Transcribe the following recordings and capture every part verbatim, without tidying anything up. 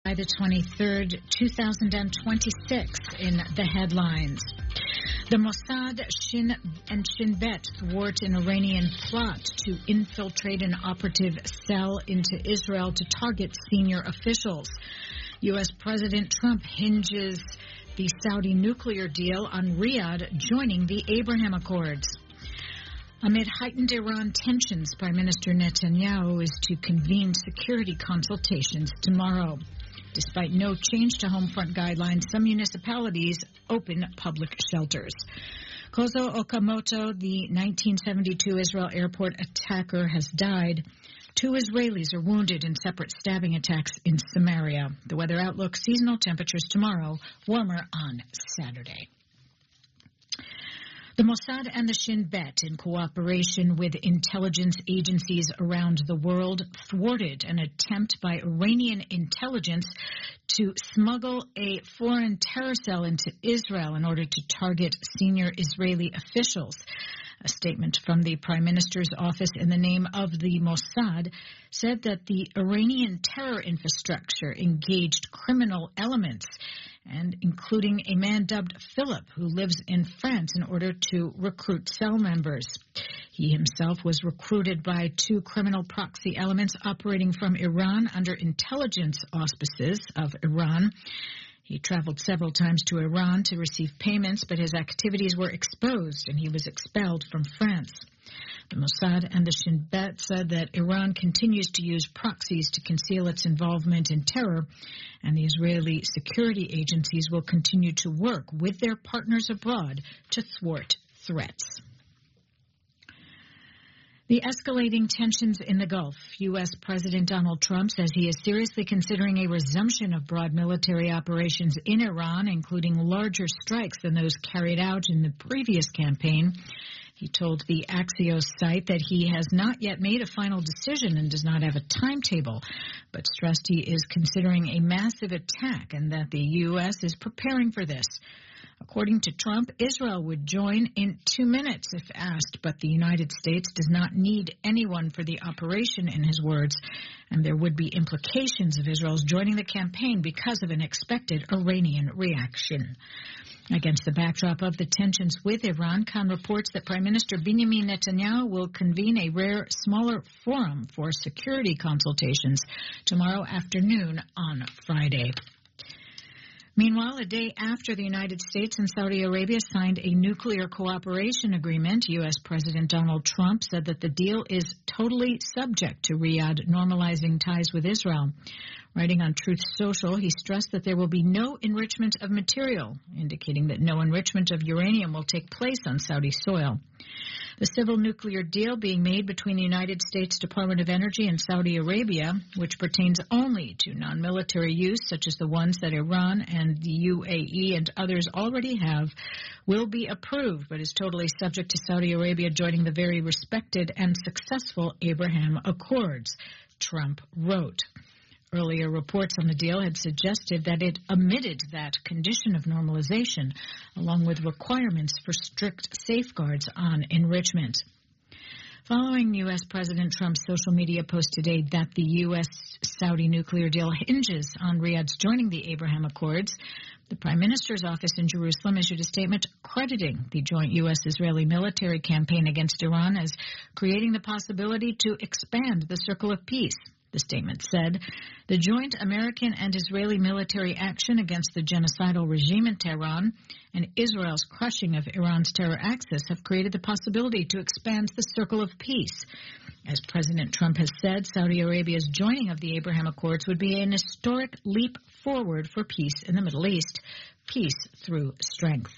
By the twenty-third, two thousand twenty-six, in the headlines. The Mossad Shin and Shin Bet thwart an Iranian plot to infiltrate an operative cell into Israel to target senior officials. U S. President Trump hinges the Saudi nuclear deal on Riyadh joining the Abraham Accords. Amid heightened Iran tensions, Prime Minister Netanyahu is to convene security consultations tomorrow. Despite no change to home front guidelines, some municipalities open public shelters. Kozo Okamoto, the nineteen seventy-two Israel airport attacker, has died. Two Israelis are wounded in separate stabbing attacks in Samaria. The weather outlook: seasonal temperatures tomorrow, warmer on Saturday. The Mossad and the Shin Bet, in cooperation with intelligence agencies around the world, thwarted an attempt by Iranian intelligence to smuggle a foreign terror cell into Israel in order to target senior Israeli officials. A statement from the Prime Minister's office in the name of the Mossad said that the Iranian terror infrastructure engaged criminal elements, and including a man dubbed Philip, who lives in France, in order to recruit cell members. He himself was recruited by two criminal proxy elements operating from Iran under intelligence auspices of Iran. He traveled several times to Iran to receive payments, but his activities were exposed and he was expelled from France. The Mossad and the Shin Bet said that Iran continues to use proxies to conceal its involvement in terror, and the Israeli security agencies will continue to work with their partners abroad to thwart threats. The escalating tensions in the Gulf. U S. President Donald Trump says he is seriously considering a resumption of broad military operations in Iran, including larger strikes than those carried out in the previous campaign. He told the Axios site that he has not yet made a final decision and does not have a timetable, but stressed he is considering a massive attack and that the U S is preparing for this. According to Trump, Israel would join in two minutes if asked, but the United States does not need anyone for the operation, in his words, and there would be implications of Israel's joining the campaign because of an expected Iranian reaction. Against the backdrop of the tensions with Iran, Khan reports that Prime Minister Benjamin Netanyahu will convene a rare, smaller forum for security consultations tomorrow afternoon on Friday. Meanwhile, a day after the United States and Saudi Arabia signed a nuclear cooperation agreement, U S. President Donald Trump said that the deal is totally subject to Riyadh normalizing ties with Israel. Writing on Truth Social, he stressed that there will be no enrichment of material, indicating that no enrichment of uranium will take place on Saudi soil. The civil nuclear deal being made between the United States Department of Energy and Saudi Arabia, which pertains only to non-military use, such as the ones that Iran and the U A E and others already have, will be approved, but is totally subject to Saudi Arabia joining the very respected and successful Abraham Accords, Trump wrote. Earlier reports on the deal had suggested that it omitted that condition of normalization, along with requirements for strict safeguards on enrichment. Following U S. President Trump's social media post today that the U S.-Saudi nuclear deal hinges on Riyadh's joining the Abraham Accords, the Prime Minister's office in Jerusalem issued a statement crediting the joint U S.-Israeli military campaign against Iran as creating the possibility to expand the circle of peace. The statement said, the joint American and Israeli military action against the genocidal regime in Tehran and Israel's crushing of Iran's terror axis have created the possibility to expand the circle of peace. As President Trump has said, Saudi Arabia's joining of the Abraham Accords would be an historic leap forward for peace in the Middle East, peace through strength.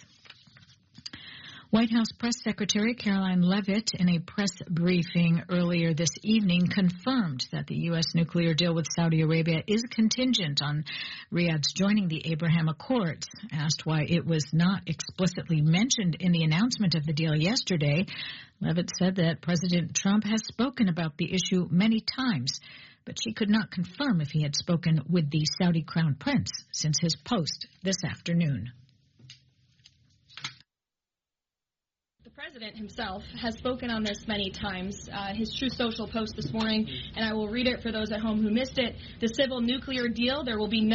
White House Press Secretary Caroline Leavitt, in a press briefing earlier this evening, confirmed that the U S nuclear deal with Saudi Arabia is contingent on Riyadh's joining the Abraham Accords. Asked why it was not explicitly mentioned in the announcement of the deal yesterday, Leavitt said that President Trump has spoken about the issue many times, but she could not confirm if he had spoken with the Saudi Crown Prince since his post this afternoon. The president himself has spoken on this many times, uh, his Truth Social post this morning, and I will read it for those at home who missed it. The civil nuclear deal, there will be no